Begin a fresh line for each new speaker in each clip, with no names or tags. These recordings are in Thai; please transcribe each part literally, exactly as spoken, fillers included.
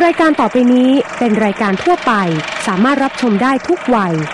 รายการต่อไปนี้เป็นรายการทั่วไปสามารถรับชมได้ทุกวัย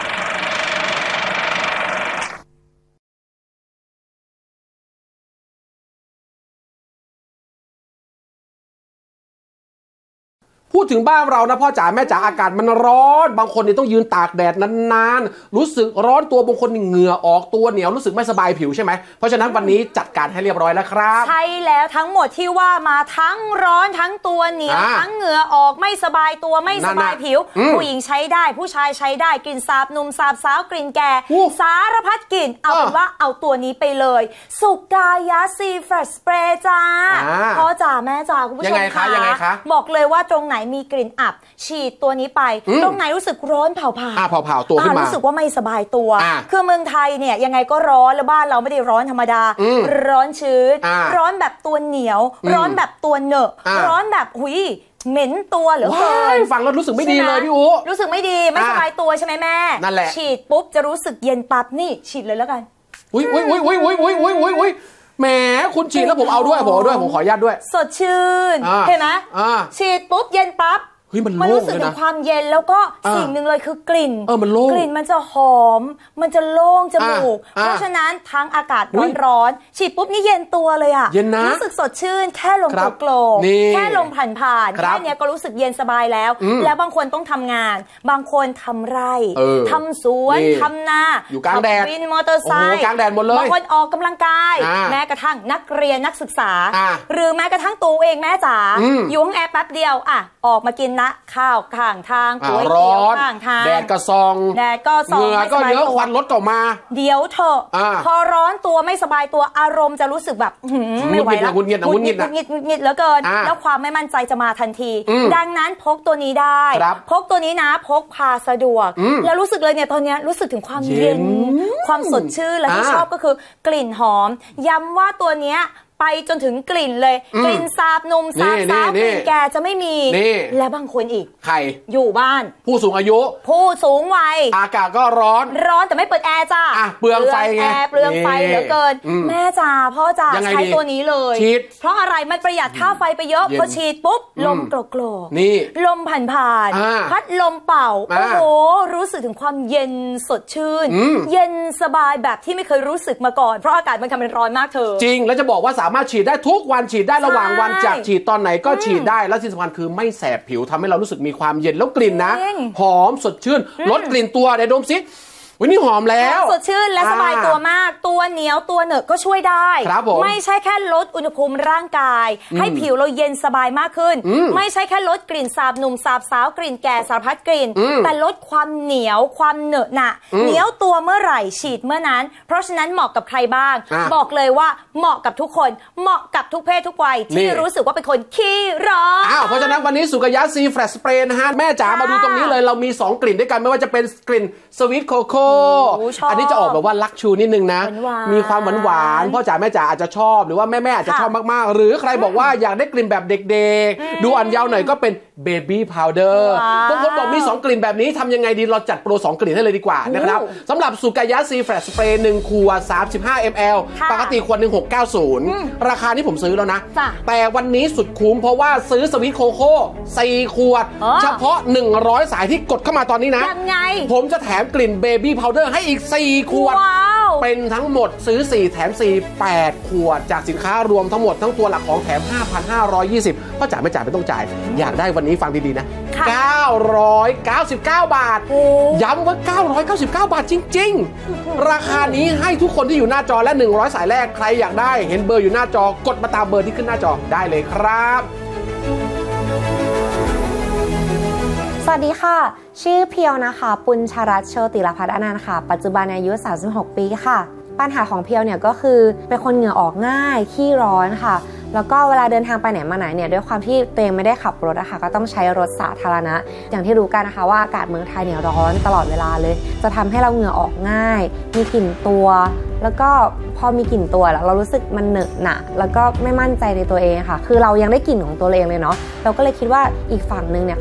พูดถึงบ้านเรานะพ่อจ๋าแม่จ๋าอากาศมันร้อนบางคนนี่ต้องยืนตากแดดนานๆรู้สึกร้อนตัวบางคนเหงื่อออกตัวเหนียวรู้สึกไม่สบายผิวใช่ไหมเพราะฉะนั้นวันนี้จัดการให้เรียบร้อยแล้วครับ
ใช่แล้วทั้งหมดที่ว่ามาทั้งร้อนทั้งตัวเหนียวทั้งเหงื่อออกไม่สบายตัวไม่สบายผิวผู้หญิงใช้ได้ผู้ชายใช้ได้กลิ่นสาบหนุ่มสาบสาวกลิ่นแก่สารพัดกลิ่นเอาเป็นว่าเอาตัวนี้ไปเลยสุกายาซีเฟรชสเปรย์จ้าพ่อจ๋าแม่จ๋าคุณผู้ชมคะบอกเลยว่าตรงไหนมีกลิ่นอับฉีดตัวนี้ไปตรงไหนรู้สึกร้อนเผาผลาญ
เผาผลาญตัวขึ้นมา
รู้สึกว่าไม่สบายตัวคือเมืองไทยเนี่ยยังไงก็ร้อนแล้วบ้านเราไม่ได้ร้อนธรรมดาร้อนชื้นร้อนแบบตัวเหนียวร้อนแบบตัวเหนอะร้อนแบบหุยเหม็นตัวเหลือเกิน
ฟังแล้วรู้สึกไม่ดีเลยพี่อู๋
รู้สึกไม่ดีไม่สบายตัวใช่ไหมแม่
นั่นแหละ
ฉีดปุ๊บจะรู้สึกเย็นปั๊บนี่ฉีดเลยแล้วกัน
อุ้ยอุ้ยอุ้ยอุ้ยอุ้ยอุ้ยอุ้ยอุ้ยอุ้ยแหมคุณฉีดแล้วผมเอาด้วยผมเอาด้วยผมขออนุญาตด้วย
สดชื่นเห็นไหมฉีดปุ๊บเย็นปั๊บ
มัน
รู้สึกถึงความเย็นแล้วก็สิ่งหนึ่งเลยคือกลิ่น
เออมันโล่ง
กลิ่นมันจะหอมมันจะโล่งจมูกเพราะฉะนั้นทั้งอากาศร้อนๆฉีดปุ๊บนี่เย็นตัวเลยอ่ะ
เย็นนะ
รู้สึกสดชื่นแค่ลมโกลกแค่ลมผ่านผ่านแค่นี้ก็รู้สึกเย็นสบายแล้วแล้วบางคนต้องทำงานบางคนทำไร่ทำสวนทำนา
อยู่กลางแดด
วินมอเตอร์ไซค์
กลางแดดหมดเลย
บางคนออกกำลังกายแม้กระทั่งนักเรียนนักศึกษาหรือแม้กระทั่งตัวเองแม่จ๋าอยู่ห้องแอร์แป๊บเดียวอ่ะออกมากินนะข้าวข้างทางก๋วยเตี๋ยวข้างทาง
แดดก็ซอง
แดดก็ซอง
เหงื่อก็เยอะควันรถก็มา
เดี๋ยวเถอะพอร้อนตัวไม่สบายตัวอารมณ์จะรู้สึกแบบไม่ไหวแล้ว
งุนงิดงุนงิด
งุนงิดงุนงิดเหลือเกินแล้วความไม่มั่นใจจะมาทันทีดังนั้นพกตัวนี้ได้พกตัวนี้นะพกพาสะดวกแล้วรู้สึกเลยเนี่ยตอนนี้รู้สึกถึงความเย็นความสดชื่นและที่ชอบก็คือกลิ่นหอมย้ำว่าตัวเนี้ยไปจนถึงกลิ่นเลยกลิ่นสาบนุ่มสาบสาวกลิ่นแก่จะไม่มีและบางคนอีก
ใคร
อยู่บ้าน
ผู้สูงอายุ
ผู้สูงวัย
อากาศก็ร้อน
ร้อนแต่ไม่เปิดแอร์จ้า
เปลืองไฟไง
เปลืองไฟเหลือเกินแม่จ๋าพ่อจ๋าใช้ตัวนี้เลยเพราะอะไรมันประหยัดค่าไฟไปเยอะพอฉีดปุ๊บลมโกรก
นี่
ลมผ่านผ่านพัดลมเป่าโอ้โหรู้สึกถึงความเย็นสดชื่นเย็นสบายแบบที่ไม่เคยรู้สึกมาก่อนเพราะอากาศมันกำลังร้อนมากเธอ
จริงแล้วจะบอกว่าสามารถฉีดได้ทุกวันฉีดได้ระหว่างวันจากฉีดตอนไหนก็ฉีดได้แล้วที่สำคัญคือไม่แสบผิวทำให้เรารู้สึกมีความเย็นแล้วกลิ่นนะหอมสดชื่นลดกลิ่นตัวเดี๋ยวดมซิวันนี้หอมแล้ว
สดชื่นและสบายตัวมากตัวเหนียวตัวเหนอะก็ช่วยได้ไม่ใช่แค่ลดอุณหภูมิร่างกายให้ผิวเราเย็นสบายมากขึ้นไม่ใช่แค่ลดกลิ่นสาบหนุ่มสาบสาวกลิ่นแก่สารพัดกลิ่นแต่ลดความเหนียวความเหนอะหนะเหนียวตัวเมื่อไหร่ฉีดเมื่อนั้นเพราะฉะนั้นเหมาะกับใครบ้างบอกเลยว่าเหมาะกับทุกคนเหมาะกับทุกเพศทุกวัยที่รู้สึกว่าเป็นคนขี้ร้อน
อ้าวเพราะฉะนั้นวันนี้สุกายะซีแฟลชสเปรย์นะฮะแม่จ๋ามาดูตรงนี้เลยเรามีสองกลิ่นด้วยกันไม่ว่าจะเป็นกลิ่นสวีทโคโค่อันนี้จะออกแบบว่าลักชูนิดนึงนะมีความหวานหวานพ่อจ๋าแม่จ๋าอาจจะชอบหรือว่าแม่แม่อาจจะชอบมากๆหรือใครบอกว่าอยากได้กลิ่นแบบเด็กๆดูอ่อนเยาว์หน่อยก็เป็นเบบี้พาวเดอร์บางคนบอกมีสองกลิ่นแบบนี้ทำยังไงดีเราจัดโปรสองกลิ่นให้เลยดีกว่านะครับสำหรับสุกายะซีแฟลชสเปรย์หนึ่งขวดสามสิบห้ามิลลิลิตรปกติขวดหนึ่งหกเก้าศูนย์ราคานี้ผมซื้อแล้วนะแต่วันนี้สุดคุ้มเพราะว่าซื้อสวีทโคโค่สี่ขวดเฉพาะหนึ่งร้อยสายที่กดเข้ามาตอนนี้นะผมจะแถมกลิ่นเบบี้พาวเดอร์ให้อีกสี่ขวดเป็นทั้งหมดซื้อสี่แถมสี่ แปดขวดจากสินค้ารวมทั้งหมดทั้งตัวหลักของแถม ห้าพันห้าร้อยยี่สิบ พ่อจ๋าไม่จ่ายไม่ต้องจ่ายอยากได้วันนี้ฟังดีๆนะเก้าร้อยเก้าสิบเก้าบาทย้ำว่าเก้าร้อยเก้าสิบเก้าบาทจริงๆราคานี้ให้ทุกคนที่อยู่หน้าจอและหนึ่งร้อยสายแรกใครอยากได้เห็นเบอร์อยู่หน้าจอกดมาตามเบอร์ที่ขึ้นหน้าจอได้เลยครับ
สวัสดีค่ะชื่อเพียวนะคะปุญชรัตน์โชติรพัฒน์อนันต์ค่ะปัจจุบันอายุสามสิบหกปีค่ะปัญหาของเพียวเนี่ยก็คือเป็นคนเหงื่อออกง่ายขี้ร้อนค่ะแล้วก็เวลาเดินทางไปไหนมาไหนเนี่ยด้วยความที่ตัวเองไม่ได้ขับรถนะคะก็ต้องใช้รถสาธารณะอย่างที่รู้กันนะคะว่าอากาศเมืองไทยเนี่ยร้อนตลอดเวลาเลยจะทำให้เราเหงื่อออกง่ายมีกลิ่นตัวแล้วก็พอมีกลิ่นตัวแล้วเรารู้สึกมันเหนอะหนะแล้วก็ไม่มั่นใจในตัวเองค่ะคือเรายังได้กลิ่นของตัวเองเลยเนาะเราก็เลยคิดว่าอีกฝั่งนึงเนี่ย